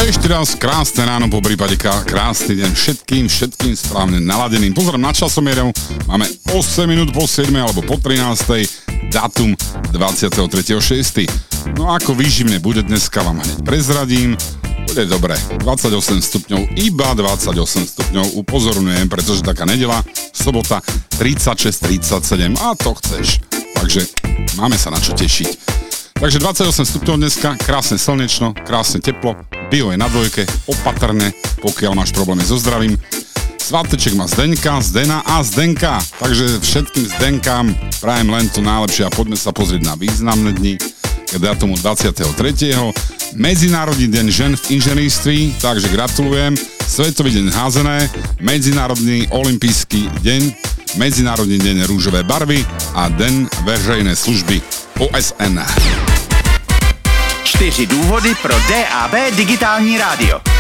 ešte raz krásne ráno, po prípade krásny deň všetkým správne naladeným. Pozriem na časomieru, máme 8 minút po 7 alebo po 13, dátum 23.6. No ako výživne bude dneska, vám hneď prezradím. Bude dobre, 28 stupňov, iba 28 stupňov, upozorňujem, pretože taká nedela, sobota 36-37 a to chceš. Takže máme sa na čo tešiť. Takže 28 stupňov dneska, krásne slnečno, krásne teplo, bio je na dvojke, opatrne, pokiaľ máš problémy so zdravím. Sváteček má Zdena a Zdenka, takže všetkým Zdenkám prajem len to najlepšie a poďme sa pozrieť na významné dni. K datumu 23. Medzinárodný deň žen v inžinierství, takže gratulujem. Svetový deň házené, Medzinárodný olympijský deň, Medzinárodný deň rúžové barvy a Den veřejné služby OSN. 4 důvody pro DAB digitální rádio.